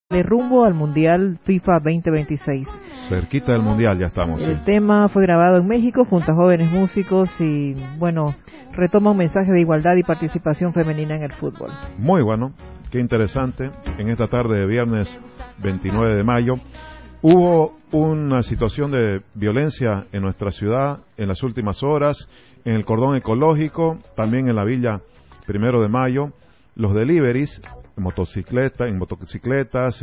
de rumbo al Mundial FIFA 2026. Cerquita del Mundial ya estamos. El tema fue grabado en México junto a jóvenes músicos y, bueno, retoma un mensaje de igualdad y participación femenina en el fútbol. Muy bueno, qué interesante. En esta tarde de viernes 29 de mayo hubo una situación de violencia en nuestra ciudad en las últimas horas, en el cordón ecológico, también en la Villa 1 de Mayo. Los deliveries en motocicletas,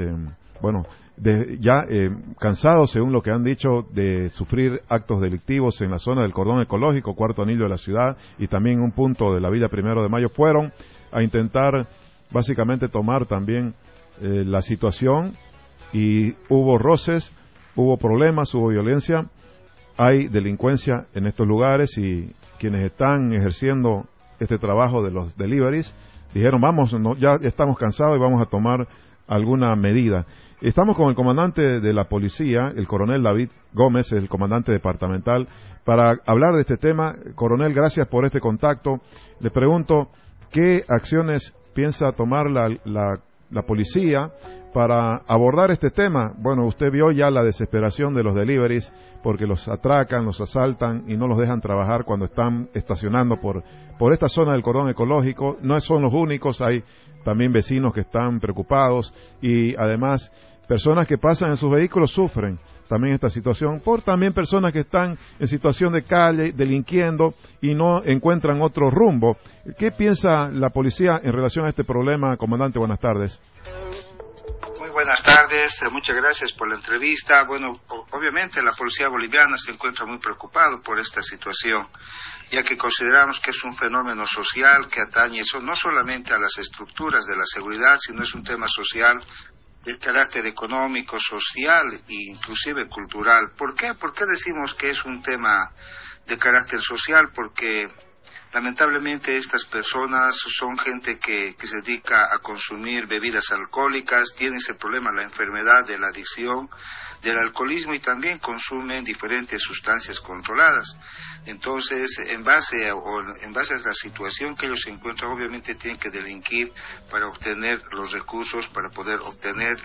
cansados, según lo que han dicho, de sufrir actos delictivos en la zona del cordón ecológico, cuarto anillo de la ciudad, y también en un punto de la Villa 1 de Mayo, fueron a intentar básicamente tomar también la situación, y hubo roces, hubo problemas, hubo violencia, hay delincuencia en estos lugares, y quienes están ejerciendo este trabajo de los deliveries dijeron, ya estamos cansados y vamos a tomar alguna medida. Estamos con el comandante de la policía, el coronel David Gómez, el comandante departamental, para hablar de este tema. Coronel, gracias por este contacto. Le pregunto, ¿qué acciones piensa tomar la policía para abordar este tema? Bueno, usted vio ya la desesperación de los deliveries porque los atracan, los asaltan y no los dejan trabajar cuando están estacionando por esta zona del cordón ecológico. No son los únicos, hay también vecinos que están preocupados y además personas que pasan en sus vehículos sufren también esta situación, por también personas que están en situación de calle, delinquiendo y no encuentran otro rumbo. ¿Qué piensa la policía en relación a este problema, comandante? Buenas tardes. Muy buenas tardes, muchas gracias por la entrevista. Bueno, obviamente la policía boliviana se encuentra muy preocupado por esta situación, ya que consideramos que es un fenómeno social que atañe no solamente a las estructuras de la seguridad, sino es un tema social de carácter económico, social e inclusive cultural. ¿Por qué? ¿Por qué decimos que es un tema de carácter social? Porque lamentablemente estas personas son gente que se dedica a consumir bebidas alcohólicas, tiene ese problema, la enfermedad de la adicción, del alcoholismo, y también consumen diferentes sustancias controladas. Entonces, en base a la situación que ellos se encuentran, obviamente tienen que delinquir para obtener los recursos, para poder obtener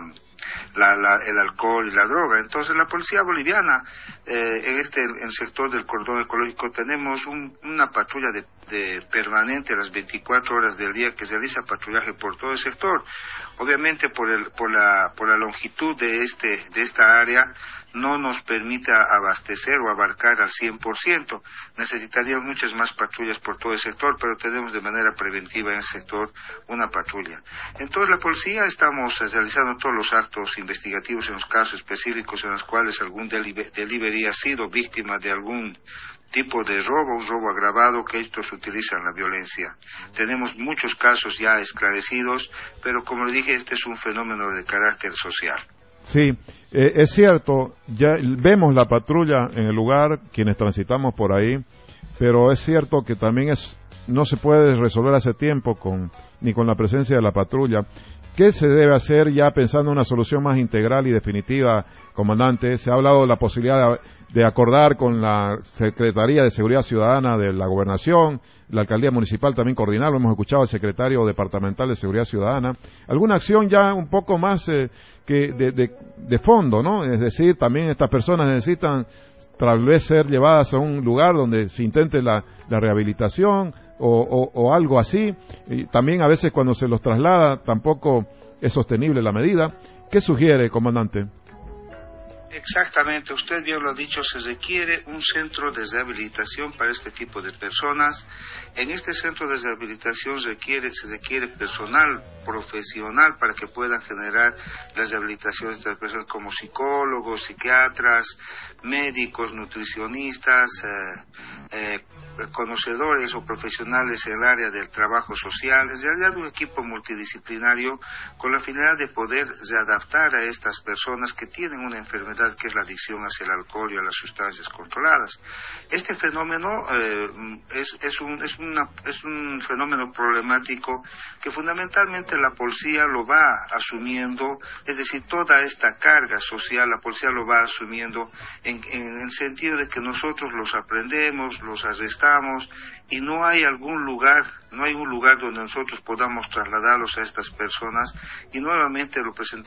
el alcohol y la droga. Entonces la policía boliviana en el sector del cordón ecológico tenemos una patrulla de permanente a las 24 horas del día que se realiza patrullaje por todo el sector. Obviamente por la longitud de esta área no nos permite abastecer o abarcar al 100%. Necesitaríamos muchas más patrullas por todo el sector, pero tenemos de manera preventiva en el sector una patrulla. Entonces la policía estamos realizando todos los actos investigativos en los casos específicos en los cuales algún delivery ha sido víctima de algún tipo de robo, un robo agravado, que estos utilizan la violencia. Tenemos muchos casos ya esclarecidos, pero como le dije, este es un fenómeno de carácter social. Sí, es cierto, ya vemos la patrulla en el lugar, quienes transitamos por ahí, pero es cierto que también no se puede resolver hace tiempo ni con la presencia de la patrulla. ¿Qué se debe hacer ya pensando en una solución más integral y definitiva, comandante? Se ha hablado de la posibilidad de acordar con la Secretaría de Seguridad Ciudadana de la Gobernación, la Alcaldía Municipal también coordinar, lo hemos escuchado al Secretario Departamental de Seguridad Ciudadana. Alguna acción ya un poco más de fondo, ¿no? Es decir, también estas personas necesitan tal vez ser llevadas a un lugar donde se intente la rehabilitación o algo así. Y también a veces cuando se los traslada tampoco es sostenible la medida. ¿Qué sugiere, comandante? Exactamente, usted bien lo ha dicho, se requiere un centro de rehabilitación para este tipo de personas. En este centro de rehabilitación se requiere personal profesional para que puedan generar las rehabilitaciones de las personas, como psicólogos, psiquiatras, médicos, nutricionistas, conocedores o profesionales en el área del trabajo social. En realidad un equipo multidisciplinario con la finalidad de poder readaptar a estas personas que tienen una enfermedad que es la adicción hacia el alcohol y a las sustancias controladas. Este fenómeno es un fenómeno problemático que fundamentalmente la policía lo va asumiendo, es decir, toda esta carga social la policía lo va asumiendo en el sentido de que nosotros los aprendemos, los arrestamos y no hay un lugar donde nosotros podamos trasladarlos a estas personas y nuevamente lo presentamos